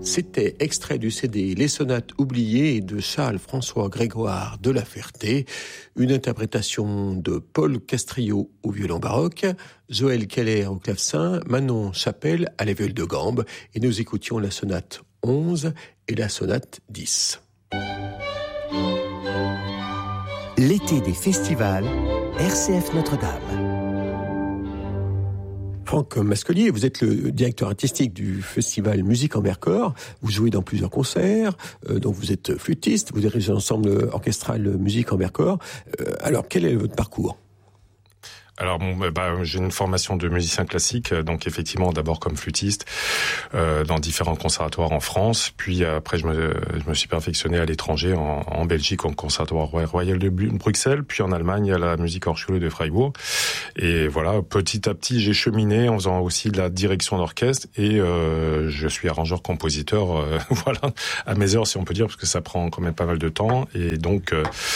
C'était extrait du CD Les Sonates oubliées de Charles-François Grégoire de La Ferté, une interprétation de Paul Castrillo au violon baroque, Joël Keller au clavecin, Manon Chapelle à la viole de gambe, et nous écoutions la sonate 11 et la sonate 10. L'été des festivals, RCF Notre-Dame. Franck Mascolier, vous êtes le directeur artistique du festival Musique en Vercors. Vous jouez dans plusieurs concerts, donc vous êtes flûtiste, vous dirigez l'ensemble orchestral Musique en Vercors. Alors, quel est votre parcours ? Alors j'ai une formation de musicien classique, donc effectivement d'abord comme flûtiste dans différents conservatoires en France, puis après je me suis perfectionné à l'étranger en Belgique au conservatoire royal de Bruxelles, puis en Allemagne à la Musikhochschule de Freiburg. Et voilà, petit à petit j'ai cheminé en faisant aussi de la direction d'orchestre et je suis arrangeur-compositeur, voilà, à mes heures si on peut dire, parce que ça prend quand même pas mal de temps. Et donc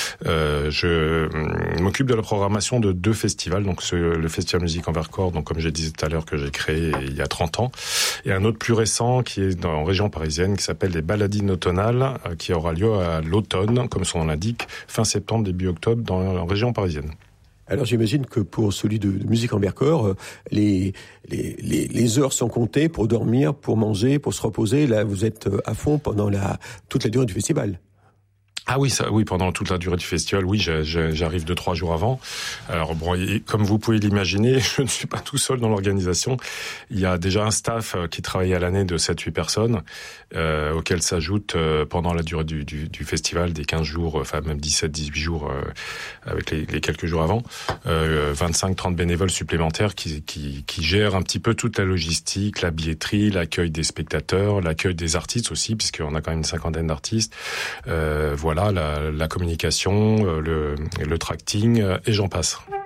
je m'occupe de la programmation de 2 festivals. Donc le Festival Musique en Vercors, donc comme je disais tout à l'heure, que j'ai créé il y a 30 ans, et un autre plus récent qui est en région parisienne, qui s'appelle les Baladines automnales, qui aura lieu à l'automne, comme son nom l'indique, fin septembre, début octobre, dans la région parisienne. Alors j'imagine que pour celui de Musique en Vercors, les heures sont comptées pour dormir, pour manger, pour se reposer. Là, vous êtes à fond pendant toute la durée du festival. Ah oui, pendant toute la durée du festival, oui, j'arrive 2-3 jours avant. Alors bon, comme vous pouvez l'imaginer, je ne suis pas tout seul dans l'organisation. Il y a déjà un staff qui travaille à l'année de 7-8 personnes, auxquelles s'ajoutent pendant la durée du festival des 15 jours, enfin même 17-18 jours avec les quelques jours avant, 25-30 bénévoles supplémentaires qui gèrent un petit peu toute la logistique, la billetterie, l'accueil des spectateurs, l'accueil des artistes aussi, puisqu'on a quand même une 50aine d'artistes. Voilà, la communication, le tracting, et j'en passe.